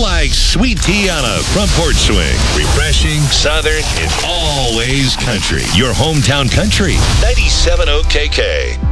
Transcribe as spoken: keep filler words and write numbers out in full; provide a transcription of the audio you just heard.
like sweet tea on a front porch swing. Refreshing, southern, and always country. Your hometown country. ninety-seven point oh K K.